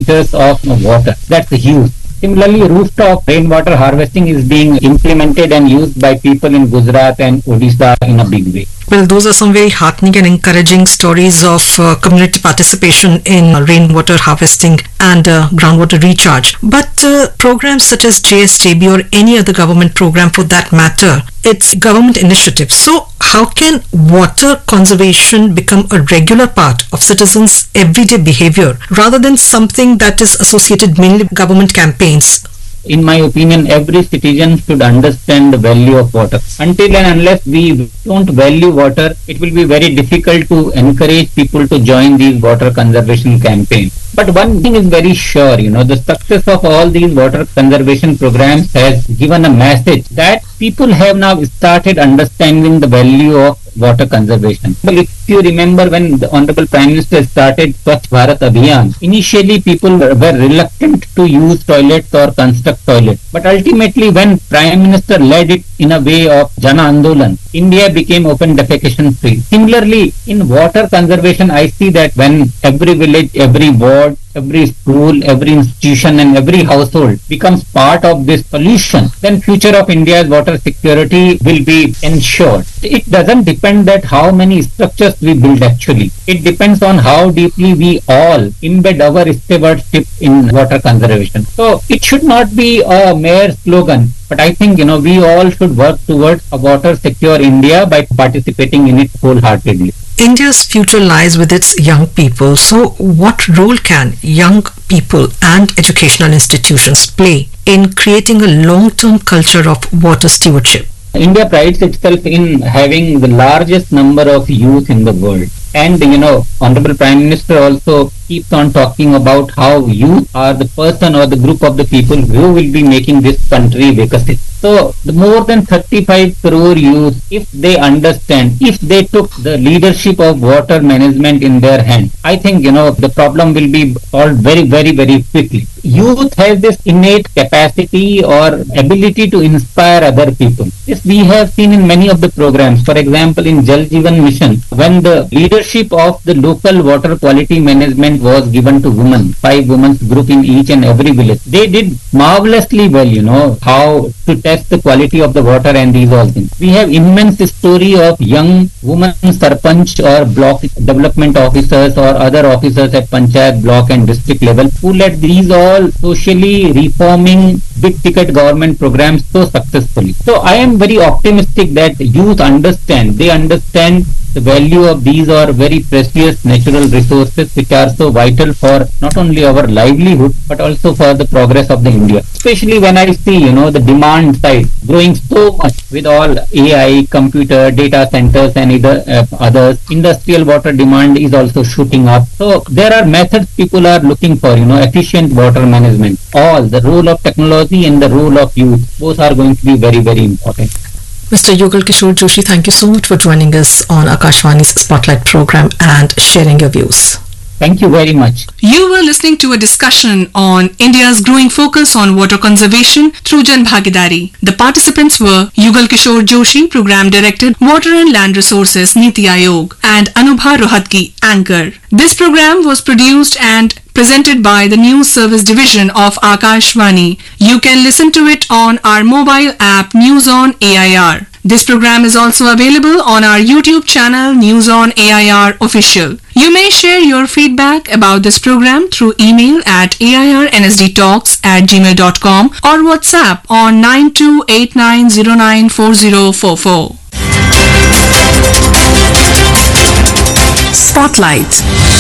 liters of water. That's huge. Similarly, rooftop rainwater harvesting is being implemented and used by people in Gujarat and Odisha in a big way. Well, those are some very heartening and encouraging stories of community participation in rainwater harvesting and groundwater recharge. But programs such as JSJB or any other government program for that matter, it's government initiative. So how can water conservation become a regular part of citizens' everyday behavior rather than something that is associated mainly with government campaigns? In my opinion, every citizen should understand the value of water. Until and unless we don't value water, it will be very difficult to encourage people to join these water conservation campaigns. But one thing is very sure, the success of all these water conservation programs has given a message that people have now started understanding the value of water conservation. Well, if you remember when the Honorable Prime Minister started Swachh Bharat Abhiyan, initially people were reluctant to use toilets or construct toilets. But ultimately when Prime Minister led it in a way of Jana Andolan, India became open defecation free. Similarly, in water conservation, I see that when every village, every ward, every school, every institution and every household becomes part of this solution, then future of India's water security will be ensured. It doesn't depend that how many structures we build actually. It depends on how deeply we all embed our stewardship in water conservation. So it should not be a mere slogan, but I think, we all should work towards a water secure India by participating in it wholeheartedly. India's future lies with its young people. So what role can young people and educational institutions play in creating a long-term culture of water stewardship? India prides itself in having the largest number of youth in the world. And, Honorable Prime Minister also keeps on talking about how youth are the person or the group of the people who will be making this country Vikasit. So, the more than 35 crore youth, if they understand, if they took the leadership of water management in their hand, I think, the problem will be solved very, very, very quickly. Youth has this innate capacity or ability to inspire other people. This we have seen in many of the programs. For example, in Jal Jeevan Mission, when the leadership of the local water quality management was given to women, 5 women's group in each and every village, they did marvelously well, how to test the quality of the water and these all things. We have immense story of young women sarpanch or block development officers or other officers at panchayat, block and district level who led these all socially reforming big ticket government programs so successfully. So I am very optimistic that youth understand the value of these are very precious natural resources which are so vital for not only our livelihood but also for the progress of the India. Especially when I see, the demand side growing so much with all AI, computer, data centers and others. Industrial water demand is also shooting up. So there are methods people are looking for, efficient water management. All the role of technology and the role of youth, both are going to be very, very important. Mr. Yugal Kishore Joshi, thank you so much for joining us on Akashvani's Spotlight program and sharing your views. Thank you very much. You were listening to a discussion on India's growing focus on water conservation through Jan Bhagidari. The participants were Yugal Kishore Joshi, Program Director, Water and Land Resources, Niti Aayog, and Anubha Rohatgi, Anchor. This program was produced and presented by the News Service Division of Akashvani. You can listen to it on our mobile app News on AIR. This program is also available on our YouTube channel News on AIR Official. You may share your feedback about this program through email at airnsdtalks@gmail.com or WhatsApp on 9289094044. Spotlight.